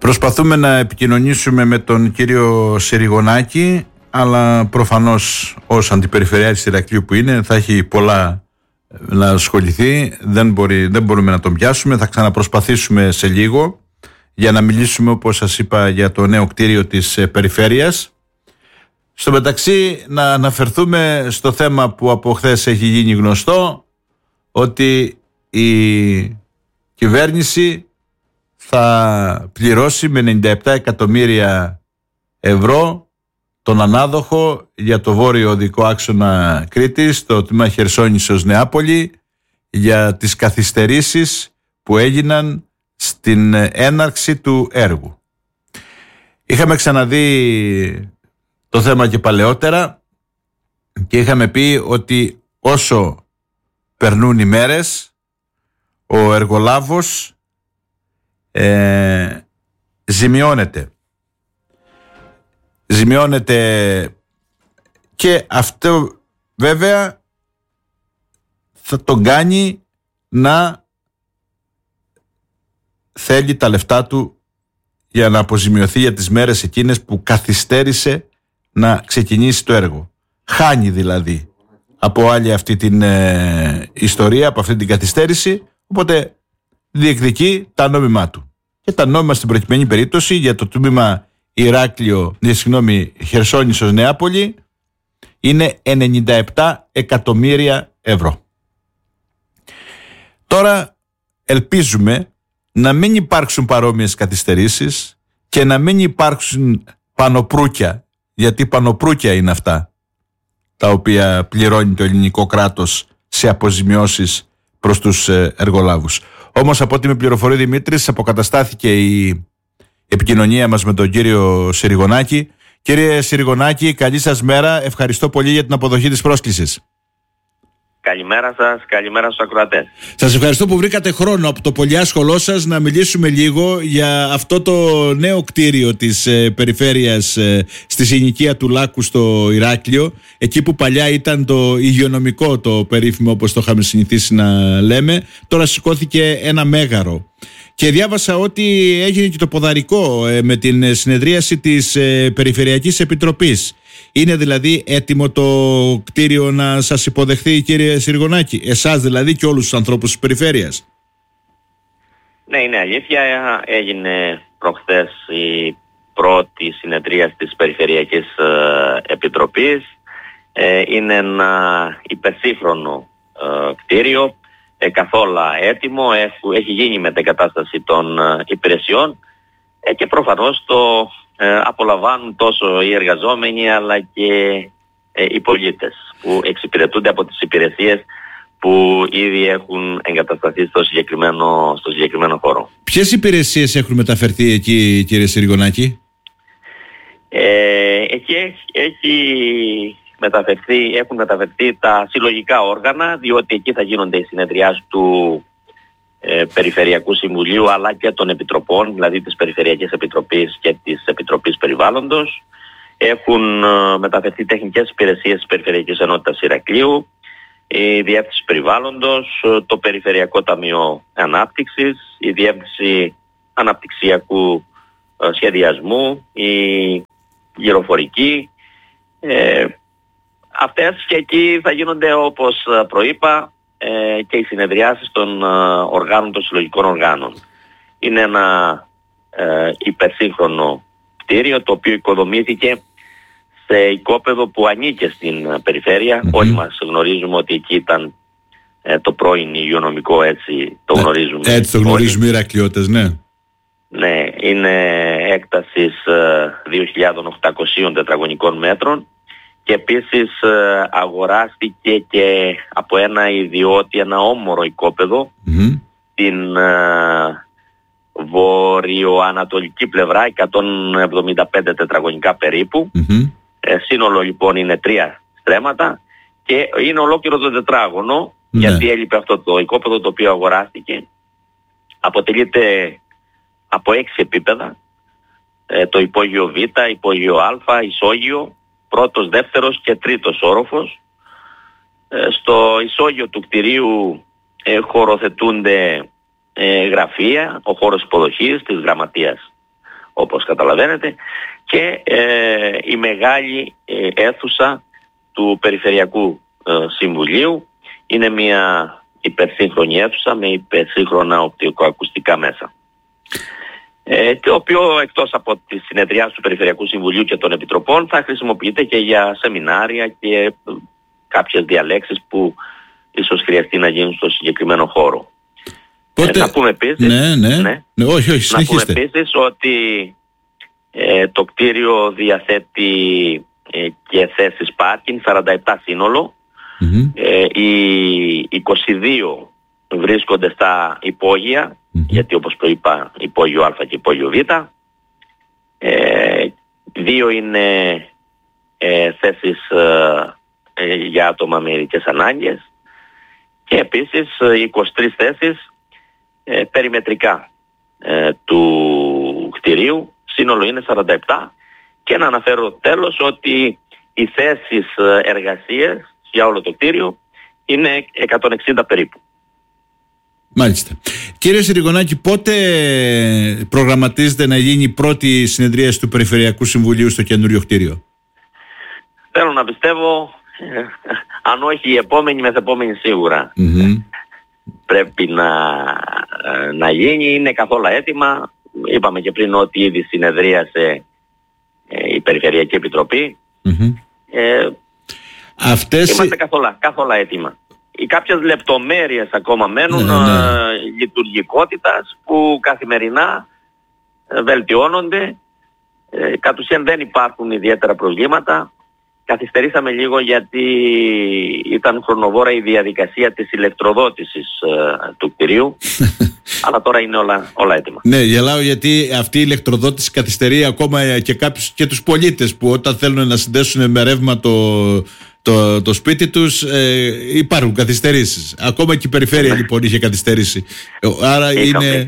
Προσπαθούμε να επικοινωνήσουμε με τον κύριο Συριγωνάκη, αλλά προφανώς ως αντιπεριφερειάρχης Ηρακλείου που είναι θα έχει πολλά να ασχοληθεί, δεν μπορούμε να τον πιάσουμε. Θα ξαναπροσπαθήσουμε σε λίγο για να μιλήσουμε, όπως σας είπα, για το νέο κτίριο της περιφέρειας. Στο μεταξύ να αναφερθούμε στο θέμα που από χθες έχει γίνει γνωστό, ότι η κυβέρνηση θα πληρώσει με 97 εκατομμύρια ευρώ τον ανάδοχο για το βόρειο οδικό άξονα Κρήτης, το τμήμα Χερσόνησος Νεάπολη, για τις καθυστερήσεις που έγιναν στην έναρξη του έργου. Είχαμε ξαναδεί το θέμα και παλαιότερα και είχαμε πει ότι όσο περνούν οι μέρες, ο εργολάβος ζημιώνεται και αυτό βέβαια θα τον κάνει να θέλει τα λεφτά του για να αποζημιωθεί για τις μέρες εκείνες που καθυστέρησε να ξεκινήσει το έργο. Χάνει δηλαδή από άλλη αυτή την ιστορία, από αυτή την καθυστέρηση, οπότε διεκδικεί τα νόμιμά του. Και τα νόμιμα στην προκειμένη περίπτωση για το τμήμα Χερσόνησος Νεάπολη είναι 97 εκατομμύρια ευρώ. Τώρα ελπίζουμε να μην υπάρξουν παρόμοιες καθυστερήσεις και να μην υπάρξουν πανοπρούκια, γιατί πανοπρούκια είναι αυτά τα οποία πληρώνει το ελληνικό κράτος σε αποζημιώσεις προς τους εργολάβους. Όμως από ό,τι με πληροφορεί ο Δημήτρης, αποκαταστάθηκε η επικοινωνία μας με τον κύριο Συριγωνάκη. Κύριε Συριγωνάκη, καλή σας μέρα. Ευχαριστώ πολύ για την αποδοχή της πρόσκλησης. Καλημέρα σας, καλημέρα στους ακροατές. Σας ευχαριστώ που βρήκατε χρόνο από το πολυάσχολό σας να μιλήσουμε λίγο για αυτό το νέο κτίριο της περιφέρειας στη συνοικία του Λάκου στο Ηράκλειο, εκεί που παλιά ήταν το υγειονομικό, το περίφημο, όπως το είχαμε συνηθίσει να λέμε. Τώρα σηκώθηκε ένα μέγαρο. Και διάβασα ότι έγινε και το ποδαρικό με την συνεδρίαση της Περιφερειακής Επιτροπής. Είναι δηλαδή έτοιμο το κτίριο να σας υποδεχθεί, κύριε Συριγωνάκη, εσάς δηλαδή και όλους τους ανθρώπους της περιφέρειας? Ναι, είναι αλήθεια. Έγινε προχθές η πρώτη συνεδρίαση της Περιφερειακής Επιτροπής. Είναι ένα υπερσύγχρονο κτίριο, καθόλου έτοιμο, έχει γίνει μετεγκατάσταση των υπηρεσιών και προφανώς το απολαμβάνουν τόσο οι εργαζόμενοι αλλά και οι πολίτες που εξυπηρετούνται από τις υπηρεσίες που ήδη έχουν εγκατασταθεί στο συγκεκριμένο χώρο. Ποιες υπηρεσίες έχουν μεταφερθεί εκεί, κύριε Συριγωνάκη? Εκεί έχουν μεταφερθεί τα συλλογικά όργανα, διότι εκεί θα γίνονται οι συνεδριάσεις του Περιφερειακού Συμβουλίου αλλά και των Επιτροπών, δηλαδή της Περιφερειακής Επιτροπής και της Επιτροπής Περιβάλλοντος. Έχουν μεταφερθεί τεχνικές υπηρεσίες της Περιφερειακής Ενότητας Ηρακλείου, η Διεύθυνση Περιβάλλοντος, το Περιφερειακό Ταμείο Ανάπτυξης, η Διεύθυνση Αναπτυξιακού Σχεδιασμού, η Γεωφορική. Αυτές και εκεί θα γίνονται, όπως προείπα, και οι συνεδριάσεις των οργάνων, των συλλογικών οργάνων. Είναι ένα υπερσύγχρονο κτίριο το οποίο οικοδομήθηκε σε οικόπεδο που ανήκε στην περιφέρεια. Όλοι μας γνωρίζουμε ότι εκεί ήταν το πρώην υγειονομικό, έτσι το γνωρίζουμε. Έτσι το γνωρίζουμε οι Ηρακλειώτες, ναι. Ναι, είναι έκτασης 2.800 τετραγωνικών μέτρων. Και επίσης αγοράστηκε και από ένα ιδιώτη, ένα όμορο οικόπεδο στην βορειοανατολική πλευρά, 175 τετραγωνικά περίπου. Σύνολο λοιπόν είναι 3 στρέμματα και είναι ολόκληρο το τετράγωνο, γιατί έλειπε αυτό το οικόπεδο το οποίο αγοράστηκε. Αποτελείται από 6 επίπεδα, το υπόγειο Β, υπόγειο Α, ισόγειο, πρώτος, δεύτερος και τρίτος όροφος. Στο ισόγειο του κτηρίου χωροθετούνται γραφεία, ο χώρος υποδοχής της γραμματείας όπως καταλαβαίνετε, και η μεγάλη αίθουσα του Περιφερειακού Συμβουλίου. Είναι μια υπερσύγχρονη αίθουσα με υπερσύγχρονα οπτικοακουστικά μέσα. Το οποίο, εκτός από τις συνεδριάσεις του Περιφερειακού Συμβουλίου και των Επιτροπών, θα χρησιμοποιείται και για σεμινάρια και κάποιες διαλέξεις που ίσως χρειαστεί να γίνουν στο συγκεκριμένο χώρο. Να πούμε επίσης, να πούμε επίσης ότι το κτίριο διαθέτει και θέσεις πάρκινγκ, 47 σύνολο. Οι 22 βρίσκονται στα υπόγεια, γιατί όπως το είπα, υπόγειο Α και υπόγειο Β. 2 είναι θέσεις για άτομα με ειδικές ανάγκες και επίσης 23 θέσεις περιμετρικά του κτηρίου. Σύνολο είναι 47, και να αναφέρω τέλος ότι οι θέσεις εργασίας για όλο το κτίριο είναι 160 περίπου. Μάλιστα. Κύριε Συριγωνάκη, πότε προγραμματίζεται να γίνει η πρώτη συνεδρίαση του Περιφερειακού Συμβουλίου στο καινούριο κτίριο? Θέλω να πιστεύω, αν όχι η επόμενη, μεθεπόμενη σίγουρα. Πρέπει να γίνει, είναι καθόλου έτοιμα. Είπαμε και πριν ότι ήδη συνεδρίασε η Περιφερειακή Επιτροπή. Είμαστε καθόλου έτοιμα. Οι κάποιες λεπτομέρειες ακόμα μένουν λειτουργικότητας που καθημερινά βελτιώνονται. Κατ' ουσίαν δεν υπάρχουν ιδιαίτερα προβλήματα. Καθυστερήσαμε λίγο γιατί ήταν χρονοβόρα η διαδικασία της ηλεκτροδότησης του κτηρίου. Αλλά τώρα είναι όλα έτοιμα. Ναι, γελάω γιατί αυτή η ηλεκτροδότηση καθυστερεί ακόμα και τους πολίτες που όταν θέλουν να συνδέσουν με ρεύμα το σπίτι τους υπάρχουν καθυστερήσεις. Ακόμα και η περιφέρεια λοιπόν είχε καθυστερήσει. Άρα είναι...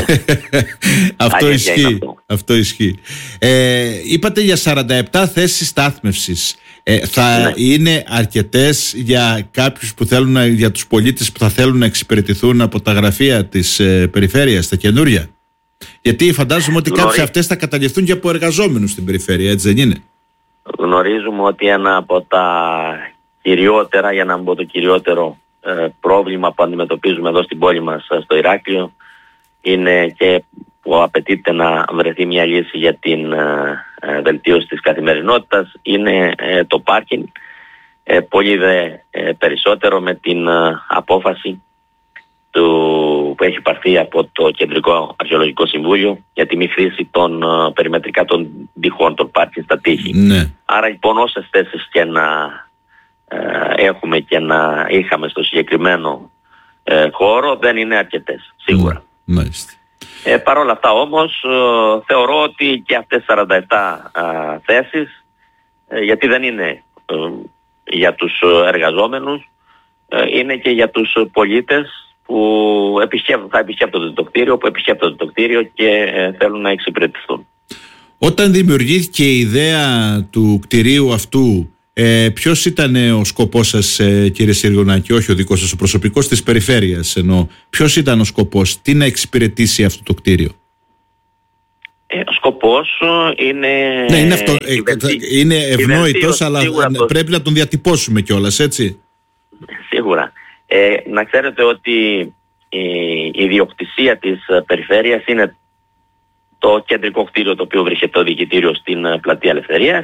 Αυτό ισχύει. Είπατε για 47 θέσεις στάθμευσης. Θα είναι αρκετές για κάποιους που θέλουν, για τους πολίτες που θα θέλουν να εξυπηρετηθούν από τα γραφεία της περιφέρειας, τα καινούρια? Γιατί φαντάζομαι ότι κάποιες αυτές θα καταληφθούν και από εργαζόμενους στην περιφέρεια, έτσι δεν είναι? Γνωρίζουμε ότι ένα από τα κυριότερα, για να μην πω το κυριότερο πρόβλημα που αντιμετωπίζουμε εδώ στην πόλη μας, στο Ηράκλειο, είναι και που απαιτείται να βρεθεί μια λύση για την βελτίωση της καθημερινότητας, είναι το πάρκινγκ. Πολύ δε περισσότερο με την απόφαση που έχει πάρθει από το Κεντρικό Αρχαιολογικό Συμβούλιο για τη μη χρήση των περιμετρικά των διχών των πάρκινγκ στα τείχη. Άρα λοιπόν όσες θέσεις και να έχουμε και να είχαμε στο συγκεκριμένο χώρο δεν είναι αρκετές, σίγουρα. Παρ' όλα αυτά όμως θεωρώ ότι και αυτές 47 θέσεις, γιατί δεν είναι για τους εργαζόμενους, είναι και για τους πολίτες που θα επισκέπτονται το κτίριο, και θέλουν να εξυπηρετηθούν. Όταν δημιουργήθηκε η ιδέα του κτηρίου αυτού, ποιος ήταν ο σκοπός σας, κύριε Συριγωνάκη? Όχι ο δικός σας, ο προσωπικός της περιφέρειας εννοώ. Ποιος ήταν ο σκοπός, τι να εξυπηρετήσει αυτό το κτίριο? Ο σκοπός είναι... Ναι, είναι αυτό. Είναι ευνόητος, αλλά πρέπει να τον διατυπώσουμε κιόλας, έτσι. Σίγουρα. Να ξέρετε ότι η ιδιοκτησία της περιφέρειας είναι το κεντρικό κτίριο, το οποίο βρίσκεται το διοικητήριο στην Πλατεία Ελευθερίας.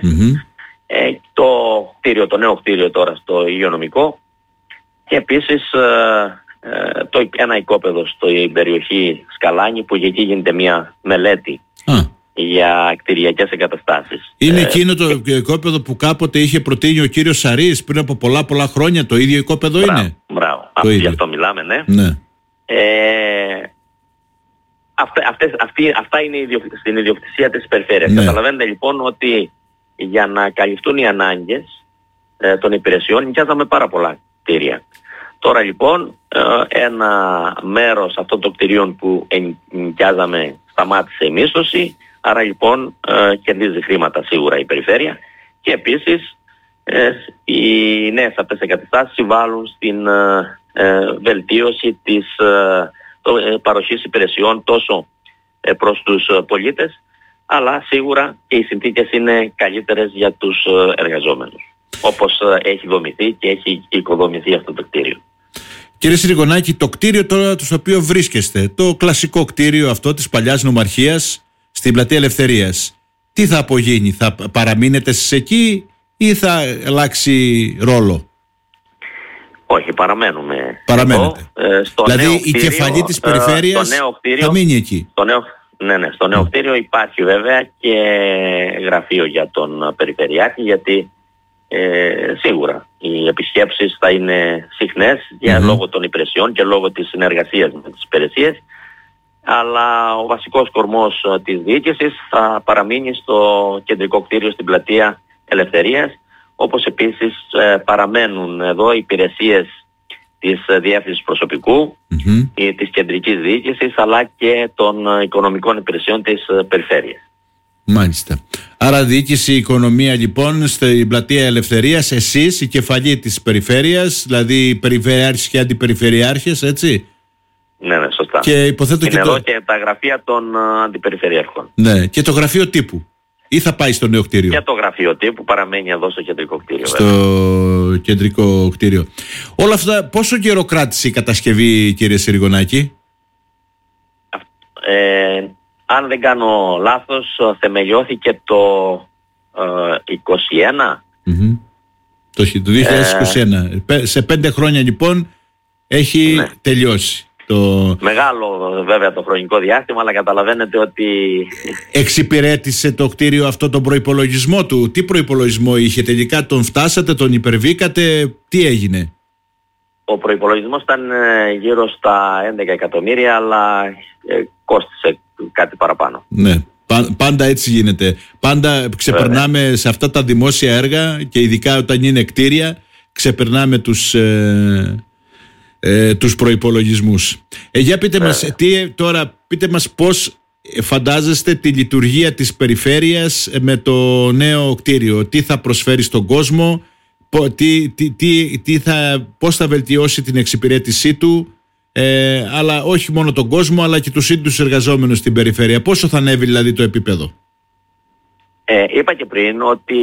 Το νέο κτίριο τώρα στο υγειονομικό, και επίσης ένα οικόπεδο στην περιοχή Σκαλάνη, που εκεί γίνεται μια μελέτη για κτηριακές εγκαταστάσεις. Είναι εκείνο το οικόπεδο που κάποτε είχε προτείνει ο κύριος Σαρής πριν από πολλά χρόνια? Το ίδιο οικόπεδο είναι? Μπράβο, γι' αυτό μιλάμε, ναι. Αυτά είναι στην ιδιοκτησία της περιφέρειας. Καταλαβαίνετε λοιπόν ότι για να καλυφθούν οι ανάγκες των υπηρεσιών νοικιάζαμε πάρα πολλά κτίρια. Τώρα λοιπόν ένα μέρος αυτών των κτιρίων που νοικιάζαμε σταμάτησε η μίσθωση, άρα λοιπόν κερδίζει χρήματα σίγουρα η περιφέρεια, και επίσης οι νέες αυτές εγκαταστάσεις συμβάλλουν στην βελτίωση της παροχής υπηρεσιών τόσο προς τους πολίτες, αλλά σίγουρα και οι συνθήκες είναι καλύτερες για τους εργαζόμενους, όπως έχει δομηθεί και έχει οικοδομηθεί αυτό το κτίριο. Κύριε Συριγωνάκη, το κτίριο τώρα στο οποίο βρίσκεστε, το κλασικό κτίριο αυτό της παλιάς νομαρχίας στην Πλατεία Ελευθερίας, τι θα απογίνει, θα παραμείνετε εσείς εκεί ή θα αλλάξει ρόλο? Όχι, παραμένουμε. Παραμένετε. Δηλαδή η κεφαλή της περιφέρειας θα μείνει εκεί. Στο νέο κτίριο υπάρχει βέβαια και γραφείο για τον Περιφερειάρχη, γιατί σίγουρα οι επισκέψεις θα είναι συχνές λόγω των υπηρεσιών και λόγω της συνεργασίας με τις υπηρεσίες, αλλά ο βασικός κορμός της διοίκησης θα παραμείνει στο κεντρικό κτίριο στην Πλατεία Ελευθερίας, όπως επίσης παραμένουν εδώ οι υπηρεσίες της διεύθυνσης προσωπικού, της κεντρικής διοίκησης, αλλά και των οικονομικών υπηρεσιών της περιφέρειας. Μάλιστα. Άρα διοίκηση, οικονομία λοιπόν στην Πλατεία Ελευθερίας, εσείς η κεφαλή της περιφέρειας, δηλαδή περιφερειάρχες και αντιπεριφερειάρχες, έτσι? Ναι, σωστά. Και υποθέτω είναι εδώ και τα γραφεία των αντιπεριφερειάρχων. Ναι, και το γραφείο τύπου. Ή θα πάει στο νέο κτίριο? Και το γραφείο τύπου παραμένει εδώ στο κεντρικό κτίριο. Στο κεντρικό κτίριο. Όλα αυτά, πόσο καιρό κράτησε η κατασκευή, κύριε Συριγωνάκη? Αν δεν κάνω λάθος, θεμελιώθηκε το 2021. Το 2021. Σε 5 χρόνια λοιπόν έχει τελειώσει. Μεγάλο βέβαια το χρονικό διάστημα, αλλά καταλαβαίνετε ότι... Εξυπηρέτησε το κτίριο αυτό τον προϋπολογισμό του? Τι προϋπολογισμό είχε τελικά? Τον φτάσατε, τον υπερβήκατε, τι έγινε? Ο προϋπολογισμός ήταν γύρω στα 11 εκατομμύρια, αλλά κόστισε κάτι παραπάνω. Ναι, πάντα έτσι γίνεται. Πάντα ξεπερνάμε σε αυτά τα δημόσια έργα, και ειδικά όταν είναι κτίρια, ξεπερνάμε τους προϋπολογισμούς. Για πείτε μας, πείτε μας πώς φαντάζεστε τη λειτουργία της περιφέρειας με το νέο κτίριο? Τι θα προσφέρει στον κόσμο, πώς θα βελτιώσει την εξυπηρέτησή του, αλλά όχι μόνο τον κόσμο, αλλά και τους ίδιους εργαζόμενους στην περιφέρεια? Πόσο θα ανέβει δηλαδή το επίπεδο? Είπα και πριν ότι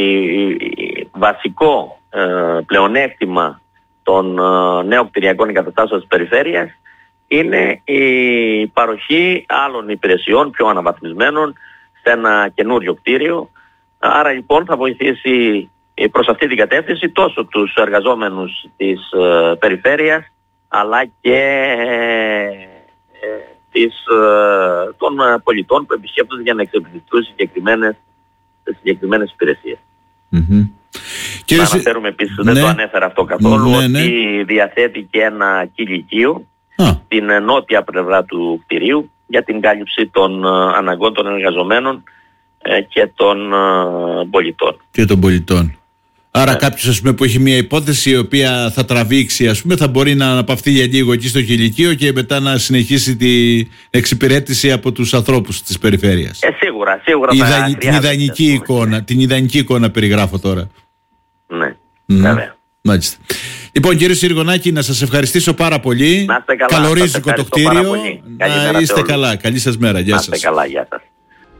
βασικό πλεονέκτημα των νέων κτηριακών εγκαταστάσεων της περιφέρειας είναι η παροχή άλλων υπηρεσιών πιο αναβαθμισμένων σε ένα καινούριο κτίριο. Άρα λοιπόν θα βοηθήσει προς αυτή την κατεύθυνση τόσο τους εργαζόμενους της περιφέρειας, αλλά και των πολιτών που επισκέπτονται για να εξυπηρετούν συγκεκριμένες υπηρεσίες. Να αναφέρουμε επίσης, δεν το ανέφερα αυτό καθόλου, ότι διαθέτει και ένα κηλικείο στην νότια πλευρά του κτηρίου για την κάλυψη των αναγκών των εργαζομένων και των πολιτών. Άρα κάποιος που έχει μια υπόθεση η οποία θα τραβήξει, θα μπορεί να αναπαυτεί για λίγο εκεί στο κηλικείο και μετά να συνεχίσει την εξυπηρέτηση από τους ανθρώπους της περιφέρειας. Σίγουρα την ιδανική εικόνα περιγράφω τώρα. Ναι, βέβαια. Μάλιστα. Λοιπόν, κύριε Συριγωνάκη, να σας ευχαριστήσω πάρα πολύ. Να είστε καλά. Καλορίζικο το κτίριο. Να είστε καλά. Καλή σας μέρα. Γεια σας. Να είστε καλά. Γεια σας.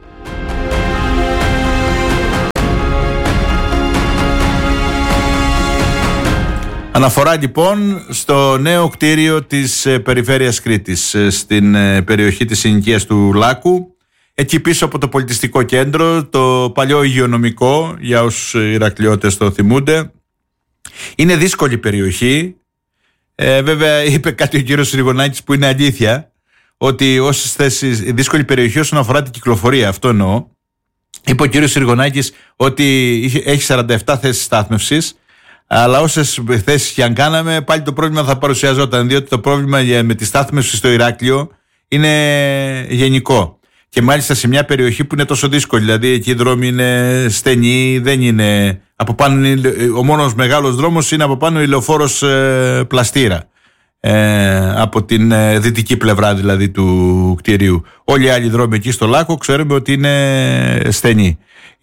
Αναφορά λοιπόν στο νέο κτίριο της περιφέρειας Κρήτης, στην περιοχή της συνοικίας του Λάκου, εκεί πίσω από το πολιτιστικό κέντρο, το παλιό υγειονομικό, για όσους Ηρακλειώτες το θυμούνται. Είναι δύσκολη περιοχή. Βέβαια είπε κάτι ο κύριος Συριγωνάκης που είναι αλήθεια, ότι όσες θέσεις, δύσκολη περιοχή όσον αφορά την κυκλοφορία, αυτό εννοώ. Είπε ο κύριος Συριγωνάκης ότι έχει 47 θέσεις στάθμευσης, αλλά όσες θέσεις και αν κάναμε, πάλι το πρόβλημα θα παρουσιαζόταν, διότι το πρόβλημα με τη στάθμευση στο Ηράκλειο είναι γενικό. Και μάλιστα σε μια περιοχή που είναι τόσο δύσκολη, δηλαδή εκεί οι δρόμοι είναι στενοί, δεν είναι από πάνω, ο μόνος μεγάλος δρόμος είναι από πάνω η λεωφόρος Πλαστήρα, από την δυτική πλευρά δηλαδή του κτηρίου. Όλοι οι άλλοι δρόμοι εκεί στο Λάκκο ξέρουμε ότι είναι στενοί.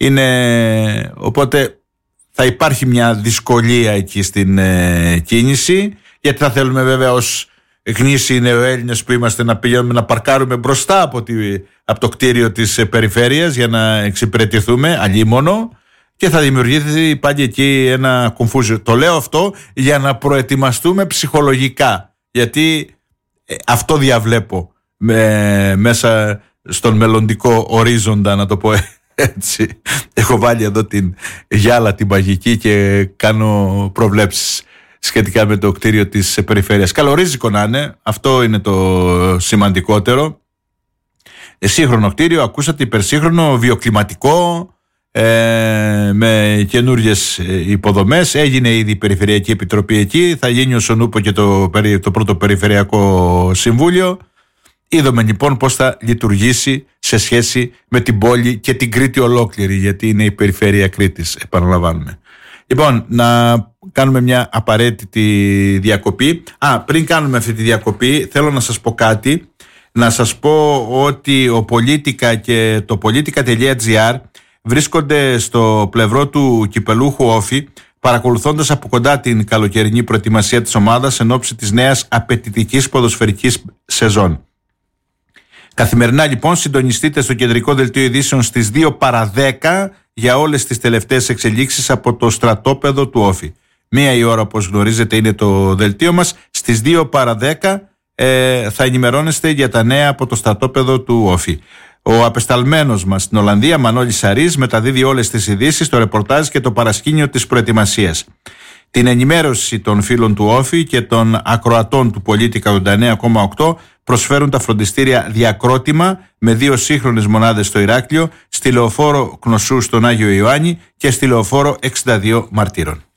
Οπότε θα υπάρχει μια δυσκολία εκεί στην κίνηση, γιατί θα θέλουμε βέβαια ως γνήσιοι νεοέλληνες που είμαστε να πηγαίνουμε να παρκάρουμε μπροστά από το κτίριο της περιφέρειας για να εξυπηρετηθούμε, αλλήμονο, και θα δημιουργηθεί πάλι εκεί ένα κομφούζιο. Το λέω αυτό για να προετοιμαστούμε ψυχολογικά, γιατί αυτό διαβλέπω μέσα στον μελλοντικό ορίζοντα, να το πω έτσι. Έχω βάλει εδώ την γυάλα την μαγική και κάνω προβλέψεις σχετικά με το κτίριο της περιφέρειας. Καλορίζικο να είναι, αυτό είναι το σημαντικότερο. Σύγχρονο κτίριο, ακούσατε, υπερσύγχρονο, βιοκλιματικό, με καινούριες υποδομές. Έγινε ήδη η Περιφερειακή Επιτροπή εκεί, θα γίνει ο Σονούπο και το πρώτο Περιφερειακό Συμβούλιο. Είδαμε λοιπόν πώς θα λειτουργήσει σε σχέση με την πόλη και την Κρήτη ολόκληρη, γιατί είναι η περιφέρεια Κρήτης, επαναλαμβάνουμε. Λοιπόν, να κάνουμε μια απαραίτητη διακοπή. Πριν κάνουμε αυτή τη διακοπή, θέλω να σας πω κάτι. Να σας πω ότι ο Πολίτικα και το Politica.gr βρίσκονται στο πλευρό του κυπελούχου Όφη, παρακολουθώντας από κοντά την καλοκαιρινή προετοιμασία της ομάδας εν ώψη της νέας απαιτητικής ποδοσφαιρικής σεζόν. Καθημερινά λοιπόν συντονιστείτε στο κεντρικό δελτίο ειδήσεων στις 2 παρα 10 για όλες τις τελευταίες εξελίξεις από το στρατόπεδο του Όφη. 1 η ώρα, όπως γνωρίζετε, είναι το δελτίο μας. Στις 2 παρα 10 θα ενημερώνεστε για τα νέα από το στρατόπεδο του Όφη. Ο απεσταλμένος μας στην Ολλανδία, Μανώλης Σαρής, μεταδίδει όλες τις ειδήσεις, το ρεπορτάζ και το παρασκήνιο της προετοιμασίας. Την ενημέρωση των φίλων του Όφη και των ακροατών του Πολίτικα 89,8 προσφέρουν τα φροντιστήρια Διακρότημα με 2 σύγχρονες μονάδες στο Ηράκλειο, στη Λεωφόρο Κνωσού στον Άγιο Ιωάννη και στη Λεωφόρο 62 Μαρτύρων.